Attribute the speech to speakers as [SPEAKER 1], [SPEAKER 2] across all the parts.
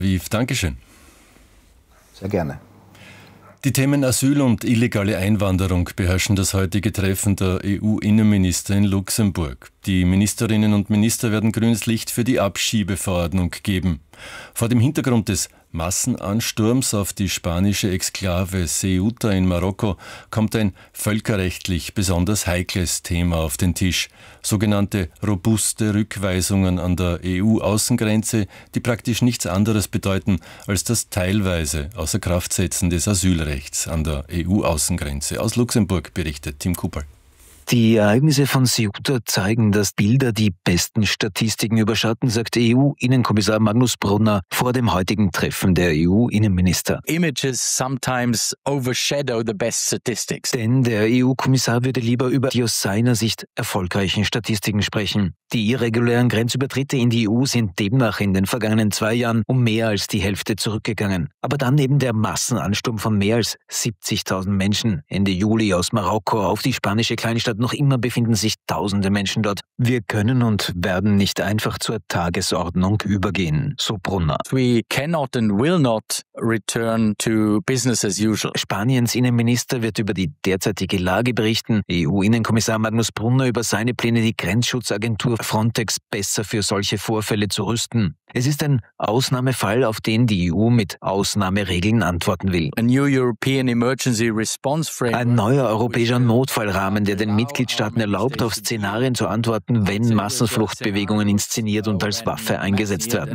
[SPEAKER 1] Aviv, Dankeschön.
[SPEAKER 2] Sehr gerne.
[SPEAKER 1] Die Themen Asyl und illegale Einwanderung beherrschen das heutige Treffen der EU-Innenminister in Luxemburg. Die Ministerinnen und Minister werden grünes Licht für die Abschiebeverordnung geben. Vor dem Hintergrund des Massenansturms auf die spanische Exklave Ceuta in Marokko kommt ein völkerrechtlich besonders heikles Thema auf den Tisch. Sogenannte robuste Rückweisungen an der EU-Außengrenze, die praktisch nichts anderes bedeuten als das teilweise Außerkraftsetzen des Asylrechts an der EU-Außengrenze. Aus Luxemburg berichtet Tim Kupperl.
[SPEAKER 3] Die Ereignisse von Ceuta zeigen, dass Bilder die besten Statistiken überschatten, sagt EU-Innenkommissar Magnus Brunner vor dem heutigen Treffen der EU-Innenminister.
[SPEAKER 4] Images sometimes overshadow the best statistics.
[SPEAKER 3] Denn der EU-Kommissar würde lieber über die aus seiner Sicht erfolgreichen Statistiken sprechen. Die irregulären Grenzübertritte in die EU sind demnach in den vergangenen 2 Jahren um mehr als die Hälfte zurückgegangen. Aber dann eben der Massenansturm von mehr als 70.000 Menschen Ende Juli aus Marokko auf die spanische Kleinstadt. Noch immer befinden sich tausende Menschen dort. Wir können und werden nicht einfach zur Tagesordnung übergehen, so Brunner.
[SPEAKER 4] We cannot and will not return to business as usual.
[SPEAKER 3] Spaniens Innenminister wird über die derzeitige Lage berichten. EU-Innenkommissar Magnus Brunner über seine Pläne, die Grenzschutzagentur Frontex besser für solche Vorfälle zu rüsten. Es ist ein Ausnahmefall, auf den die EU mit Ausnahmeregeln antworten will.
[SPEAKER 4] A new European emergency response framework.
[SPEAKER 3] Ein neuer europäischer Notfallrahmen, der den Mitgliedstaaten erlaubt, auf Szenarien zu antworten, wenn Massenfluchtbewegungen inszeniert und als Waffe eingesetzt werden.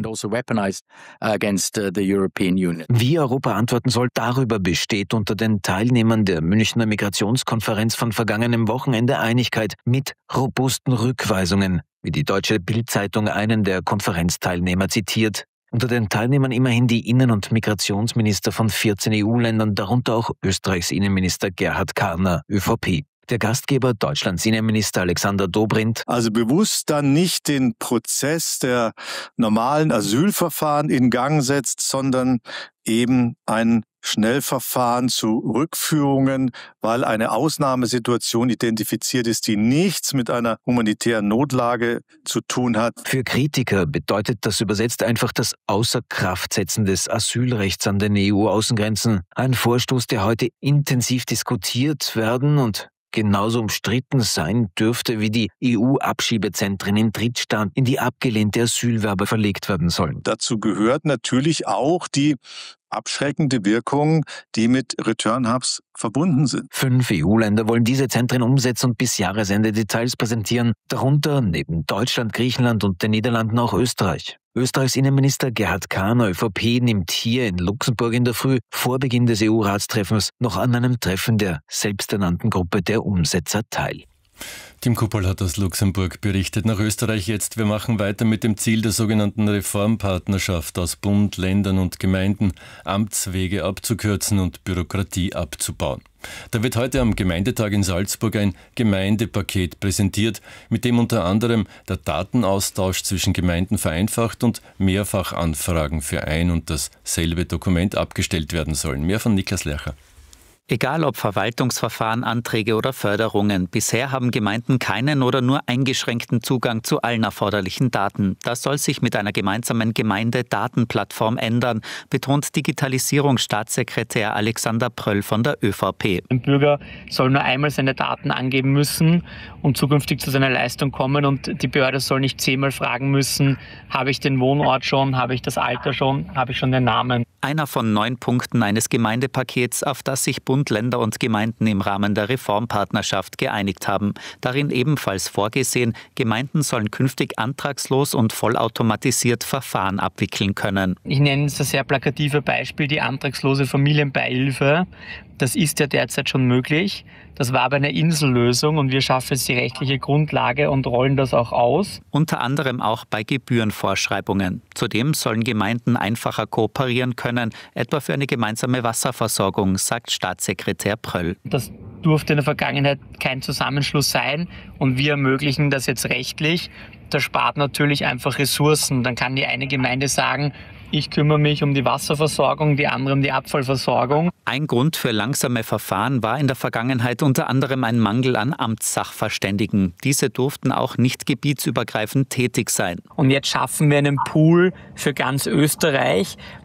[SPEAKER 3] Wie Europa antworten soll, darüber besteht unter den Teilnehmern der Münchner Migrationskonferenz von vergangenem Wochenende Einigkeit mit robusten Rückweisungen, wie die deutsche Bild-Zeitung einen der Konferenzteilnehmer zitiert. Unter den Teilnehmern immerhin die Innen- und Migrationsminister von 14 EU-Ländern, darunter auch Österreichs Innenminister Gerhard Karner, ÖVP. Der Gastgeber, Deutschlands Innenminister Alexander Dobrindt.
[SPEAKER 5] Also bewusst dann nicht den Prozess der normalen Asylverfahren in Gang setzt, sondern eben ein Schnellverfahren zu Rückführungen, weil eine Ausnahmesituation identifiziert ist, die nichts mit einer humanitären Notlage zu tun hat.
[SPEAKER 3] Für Kritiker bedeutet das übersetzt einfach das Außerkraftsetzen des Asylrechts an den EU-Außengrenzen. Ein Vorstoß, der heute intensiv diskutiert werden und genauso umstritten sein dürfte wie die EU-Abschiebezentren in Drittstaaten, in die abgelehnte Asylwerber verlegt werden sollen.
[SPEAKER 5] Dazu gehört natürlich auch die abschreckende Wirkung, die mit Return Hubs verbunden sind.
[SPEAKER 3] 5 EU-Länder wollen diese Zentren umsetzen und bis Jahresende Details präsentieren, darunter neben Deutschland, Griechenland und den Niederlanden auch Österreich. Österreichs Innenminister Gerhard Karner, ÖVP, nimmt hier in Luxemburg in der Früh vor Beginn des EU-Ratstreffens noch an einem Treffen der selbsternannten Gruppe der Umsetzer teil.
[SPEAKER 1] Tim Kupperl hat aus Luxemburg berichtet. Nach Österreich jetzt. Wir machen weiter mit dem Ziel der sogenannten Reformpartnerschaft aus Bund, Ländern und Gemeinden, Amtswege abzukürzen und Bürokratie abzubauen. Da wird heute am Gemeindetag in Salzburg ein Gemeindepaket präsentiert, mit dem unter anderem der Datenaustausch zwischen Gemeinden vereinfacht und Mehrfachanfragen für ein und dasselbe Dokument abgestellt werden sollen. Mehr von Niklas Lercher.
[SPEAKER 6] Egal ob Verwaltungsverfahren, Anträge oder Förderungen, bisher haben Gemeinden keinen oder nur eingeschränkten Zugang zu allen erforderlichen Daten. Das soll sich mit einer gemeinsamen Gemeindedatenplattform ändern, betont Digitalisierungsstaatssekretär Alexander Pröll von der ÖVP.
[SPEAKER 7] Ein Bürger soll nur einmal seine Daten angeben müssen und zukünftig zu seiner Leistung kommen und die Behörde soll nicht 10-mal fragen müssen, habe ich den Wohnort schon, habe ich das Alter schon, habe ich schon den Namen.
[SPEAKER 6] Einer von 9 Punkten eines Gemeindepakets, auf das sich Bund, Länder und Gemeinden im Rahmen der Reformpartnerschaft geeinigt haben. Darin ebenfalls vorgesehen, Gemeinden sollen künftig antragslos und vollautomatisiert Verfahren abwickeln können.
[SPEAKER 7] Ich nenne es ein sehr plakatives Beispiel, die antragslose Familienbeihilfe. Das ist ja derzeit schon möglich. Das war aber eine Insellösung und wir schaffen jetzt die rechtliche Grundlage und rollen das auch aus.
[SPEAKER 6] Unter anderem auch bei Gebührenvorschreibungen. Zudem sollen Gemeinden einfacher kooperieren können, etwa für eine gemeinsame Wasserversorgung, sagt Staatssekretär Pröll.
[SPEAKER 7] Das durfte in der Vergangenheit kein Zusammenschluss sein und wir ermöglichen das jetzt rechtlich. Das spart natürlich einfach Ressourcen. Dann kann die eine Gemeinde sagen, Ich kümmere mich um die Wasserversorgung, die andere um die Abfallversorgung.
[SPEAKER 6] Ein Grund für langsame Verfahren war in der Vergangenheit unter anderem ein Mangel an Amtssachverständigen. Diese durften auch nicht gebietsübergreifend tätig sein.
[SPEAKER 7] Und jetzt schaffen wir einen Pool für ganz Österreich,